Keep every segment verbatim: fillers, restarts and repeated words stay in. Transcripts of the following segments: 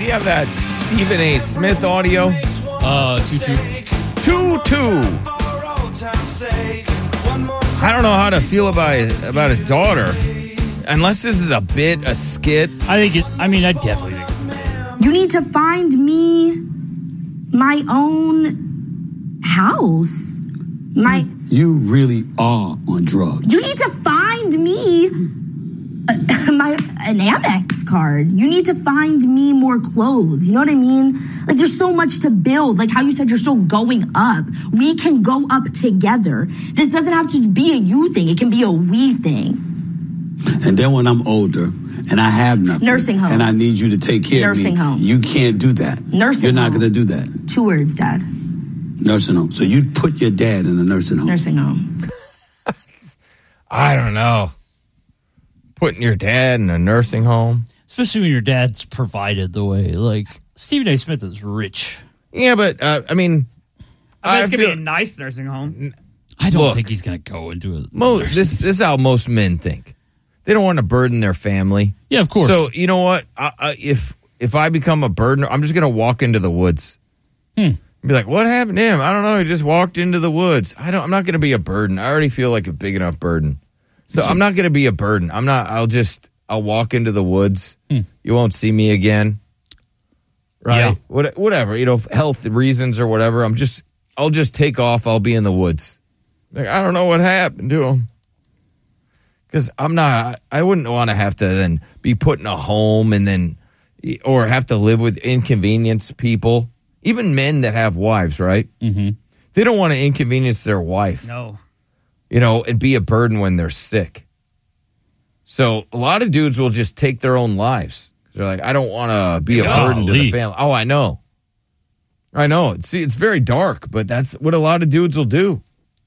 do you have that Stephen A. Smith audio? Uh, two two. Two two. I don't know how to feel about about his daughter, unless this is a bit, a skit. I think it. I mean, I definitely think. You need to find me my own house. My. You really are on drugs. You need to find me a, my an Amex card. You need to find me more clothes. You know what I mean? Like, there's so much to build. Like how you said, you're still going up. We can go up together. This doesn't have to be a you thing. It can be a we thing. And then when I'm older and I have nothing, nursing home, and I need you to take care nursing of me, home. You can't do that. Nursing You're not home. going to do that. Two words, Dad. Nursing home. So you'd put your dad in a nursing home. Nursing home. I don't know. Putting your dad in a nursing home. Especially when your dad's provided the way. Like, Stephen A. Smith is rich. Yeah, but, uh, I mean... I bet it's going to feel- be a nice nursing home. I don't Look, think he's going to go into it. Mo- this, this is how most men think. They don't want to burden their family. Yeah, of course. So, you know what? I, I, if if I become a burden, I'm just going to walk into the woods. Hmm. Be like, what happened to him? I don't know. He just walked into the woods. I don't. I'm not going to be a burden. I already feel like a big enough burden. So I'm not going to be a burden. I'm not. I'll just. I'll walk into the woods. Hmm. You won't see me again. Right. Yeah. What, whatever. You know, health reasons or whatever. I'm just. I'll just take off. I'll be in the woods. Like, I don't know what happened to him. Because I'm not. I wouldn't want to have to then be put in a home and then, or have to live with inconvenience people. Even men that have wives, right? Mm-hmm. They don't want to inconvenience their wife. No. You know, and be a burden when they're sick. So a lot of dudes will just take their own lives. They're like, I don't want to be a burden to the family. Oh, I know. I know. See, it's very dark, but that's what a lot of dudes will do.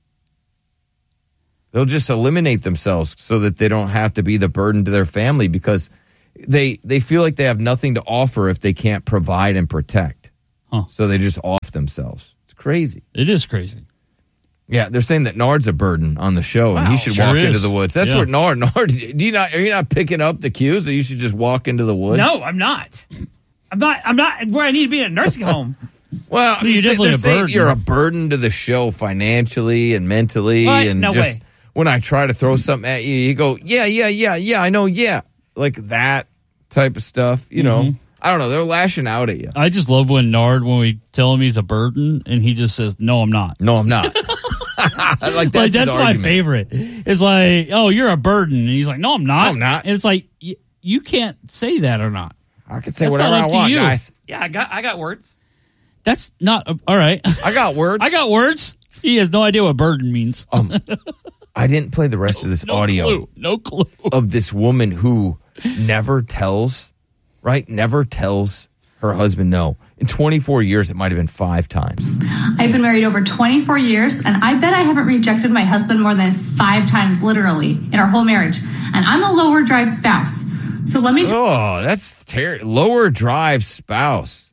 They'll just eliminate themselves so that they don't have to be the burden to their family because they they feel like they have nothing to offer if they can't provide and protect. Huh. So they just off themselves. It's crazy. It is crazy. Yeah, they're saying that Nard's a burden on the show, and Wow, he should sure walk is. into the woods. That's Yeah. what Nard. Nard, do you not? Are you not picking up the cues that you should just walk into the woods? No, I'm not. I'm not. I'm not where I need to be in a nursing home. Well, You're I'm saying- definitely they're a saying burden. you're a burden to the show financially and mentally, What? and No just way. when I try to throw something at you, you go, yeah, yeah, yeah, yeah, I know, yeah, like that type of stuff. You know, Mhm. I don't know. They're lashing out at you. I just love when Nard, when we tell him he's a burden, and he just says, no, I'm not. No, I'm not. like that's, Like, his that's my argument. favorite. It's like, oh, you're a burden. And he's like, no, I'm not. No, I'm not. And it's like, y- you can't say that or not. I can say That's whatever not I up to want, you. guys. Yeah, I got. I got words. That's not, uh, all right. I got words. I got words. He has no idea what burden means. Um, I didn't play the rest of this no audio clue. No clue. of this woman who never tells, right? Never tells her husband no. In twenty-four years, it might have been five times. I've been married over twenty-four years, and I bet I haven't rejected my husband more than five times, literally, in our whole marriage. And I'm a lower drive spouse. So let me t- Oh, that's terrible. Lower drive spouse.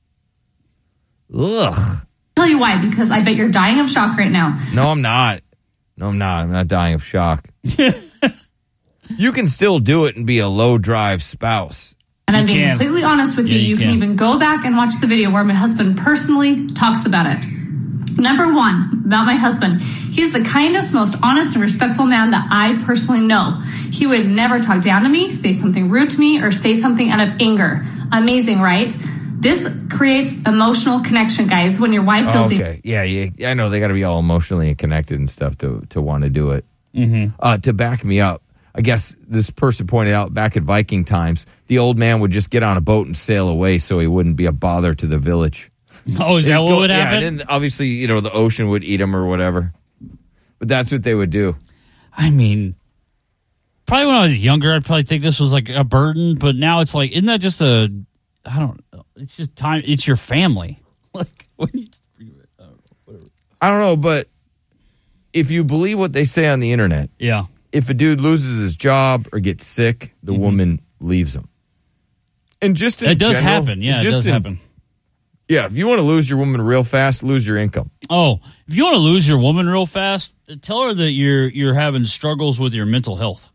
Ugh. tell you why, because I bet you're dying of shock right now. No, I'm not. No, I'm not. I'm not dying of shock. You can still do it and be a low drive spouse. And I'm You being can. completely honest with Yeah, you. you You can can. even go back and watch the video where my husband personally talks about it. Number one, about my husband. He's the kindest, most honest, and respectful man that I personally know. He would never talk down to me, say something rude to me, or say something out of anger. Amazing, right? This creates emotional connection, guys, when your wife feels Okay. Yeah, yeah. I know they got to be all emotionally connected and stuff to, to want to do it. Mm-hmm. Uh, to back me up, I guess this person pointed out back at Viking times, the old man would just get on a boat and sail away so he wouldn't be a bother to the village. Oh, is that Go- what would yeah, happen? and then obviously, you know, the ocean would eat him or whatever. But that's what they would do. I mean, probably when I was younger, I'd probably think this was like a burden, but now it's like, isn't that just a, I don't know, it's just time, it's your family. Like, when you, I don't know, whatever. I don't know, but if you believe what they say on the internet, Yeah. if a dude loses his job or gets sick, the Mm-hmm. woman leaves him. And just in It does general, happen. Yeah, it just does in- happen. Yeah, if you want to lose your woman real fast, lose your income. Oh, if you want to lose your woman real fast, tell her that you're you're having struggles with your mental health.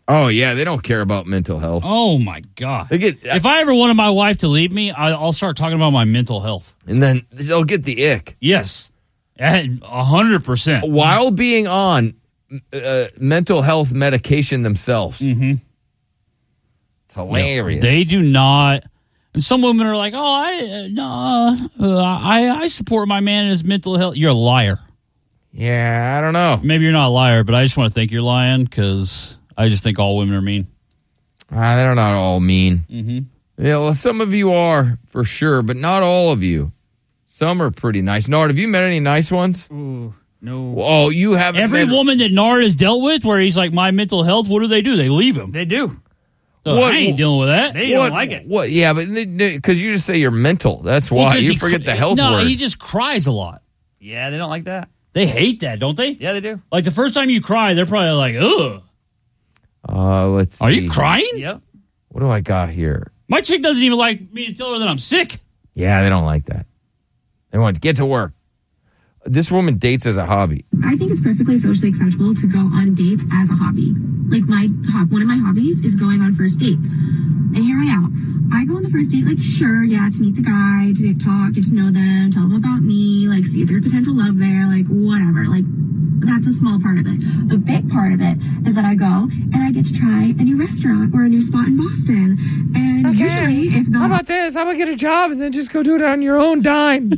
Oh, yeah, they don't care about mental health. Oh, my God. They get, if I ever wanted my wife to leave me, I, I'll start talking about my mental health. And then they'll get the ick. Yes. A hundred percent. While being on uh, mental health medication themselves. Mm-hmm. It's hilarious. Yeah, they do not. And some women are like, oh, I, uh, no, uh, I, I support my man in his mental health. You're a liar. Yeah, I don't know. Maybe you're not a liar, but I just want to think you're lying because I just think all women are mean. Uh, they're not all mean. Mm-hmm. Yeah, well, some of you are, for sure, but not all of you. Some are pretty nice. Nard, have you met any nice ones? Ooh, no. Oh, you haven't Every met... woman that Nard has dealt with where he's like, my mental health, what do they do? They leave him. They do. So What- I ain't dealing with that. They What, don't like it. What? Yeah, but because you just say you're mental. That's why. Well, 'cause you he forget cr- the health no, word. he just cries a lot. Yeah, they don't like that. They hate that, don't they? Yeah, they do. Like the first time you cry, they're probably like, ugh. Uh, let's see. Are you crying? Yep. What do I got here? My chick doesn't even like me to tell her that I'm sick. Yeah, they don't like that. They want to get to work. This woman dates as a hobby. I think it's perfectly socially acceptable to go on dates as a hobby. Like my hob- one of my hobbies is going on first dates. And here I am. I go on the first date, like, sure, yeah, to meet the guy, to talk, get to know them, tell them about me, like, see if there's potential love there, like, whatever. Like, that's a small part of it. The big part of it is that I go and I get to try a new restaurant or a new spot in Boston. And usually, if not... How about this? How about get a job and then just go do it on your own dime?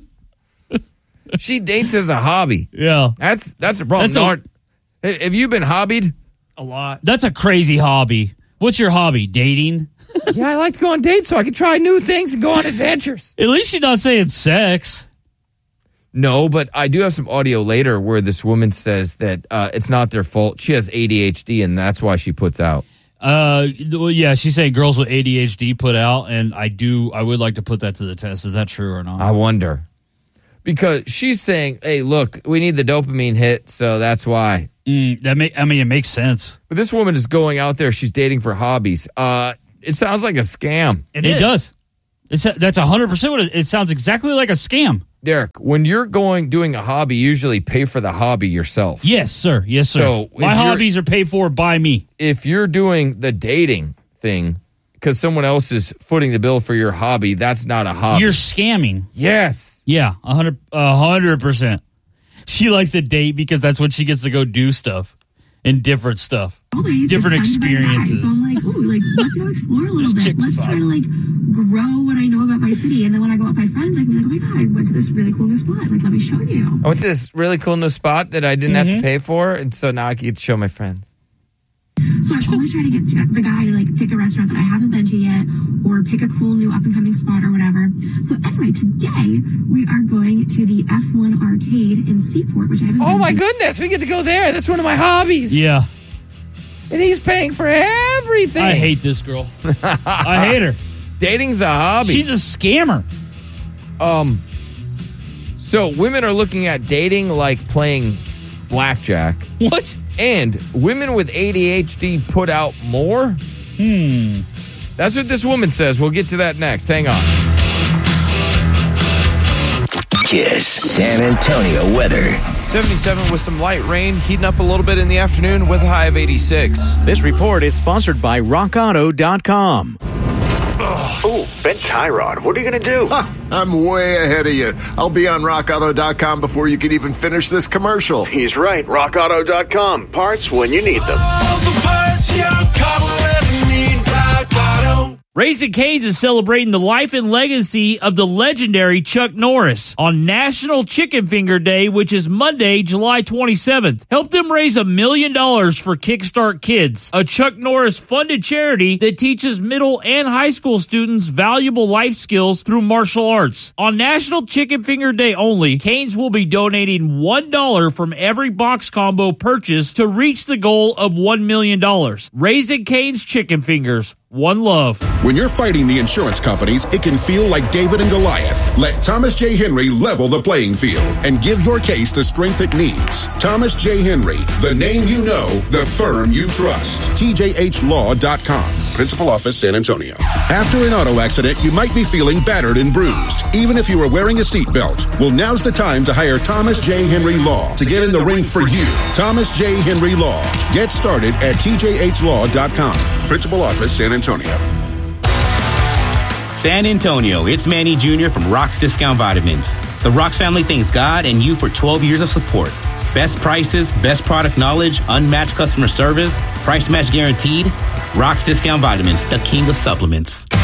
She dates as a hobby. Yeah. That's that's a problem. That's a- Nard, have you been hobbied? A lot. That's a crazy hobby. What's your hobby? Dating? Yeah, I like to go on dates so I can try new things and go on adventures. At least she's not saying sex. No, but I do have some audio later where this woman says that uh, it's not their fault. She has A D H D, and that's why she puts out. Uh, well, yeah, she's saying girls with A D H D put out, and I do. I would like to put that to the test. Is that true or not? I wonder. Because she's saying, hey, look, we need the dopamine hit, so that's why. Mm, that make. I mean, it makes sense. But this woman is going out there. She's dating for hobbies. Uh, it sounds like a scam. It, it does. It's a, that's a hundred percent what it, it sounds exactly like a scam. Derek, when you're going doing a hobby, you usually pay for the hobby yourself. Yes, sir. Yes, sir. So, if my you're- hobbies are paid for by me. If you're doing the dating thing because someone else is footing the bill for your hobby, that's not a hobby. You're scamming. yes. Yeah, a hundred, a hundred percent. She likes to date because that's when she gets to go do stuff and different stuff, Always, different it's fun to buy a guy. experiences. So I'm like, oh, like, let's go explore a little This bit. chick's Let's try to, fun. like, grow what I know about my city. And then when I go out with my friends, I can be like, oh my God, I went to this really cool new spot. Like, let me show you. I went to this really cool new spot that I didn't have to pay for, and so now I get to show my friends. So I always try to get the guy to, like, pick a restaurant that I haven't been to yet or pick a cool new up-and-coming spot or whatever. So anyway, today we are going to the F one Arcade in Seaport, which I haven't Oh been my to. goodness, we get to go there. That's one of my hobbies. Yeah, And he's paying for everything. I hate this girl. I hate her. Dating's a hobby. She's a scammer. Um, so women are looking at dating like playing blackjack, What? and women with A D H D put out more. Hmm. That's what this woman says. We'll get to that next. Hang on. Kiss San Antonio weather. seventy-seven with some light rain, heating up a little bit in the afternoon with a high of eighty-six. This report is sponsored by rock auto dot com. Ooh, Ben Tyrod, what are you going to do? Ha, I'm way ahead of you. I'll be on rock auto dot com before you can even finish this commercial. He's right, rock auto dot com. Parts when you need them. Raising Cane's is celebrating the life and legacy of the legendary Chuck Norris on National Chicken Finger Day, which is Monday, July twenty-seventh. Help them raise a million dollars for Kickstart Kids, a Chuck Norris funded charity that teaches middle and high school students valuable life skills through martial arts. On National Chicken Finger Day only, Cane's will be donating one dollar from every box combo purchase to reach the goal of one million dollars. Raising Cane's Chicken Fingers. One love. When you're fighting the insurance companies, it can feel like David and Goliath. Let Thomas J. Henry level the playing field and give your case the strength it needs. Thomas J. Henry, the name you know, the firm you trust. T J H law dot com. Principal Office, San Antonio. After an auto accident, you might be feeling battered and bruised, even if you are wearing a seatbelt. Well, now's the time to hire Thomas J. Henry Law to get in the ring for you. Thomas J. Henry Law. Get started at T J H law dot com. Principal Office, San Antonio. San Antonio, it's Manny Junior from Rock's Discount Vitamins. The Rock's family thanks God and you for twelve years of support. Best prices, best product knowledge, unmatched customer service, price match guaranteed. Rock's Discount Vitamins, the king of supplements.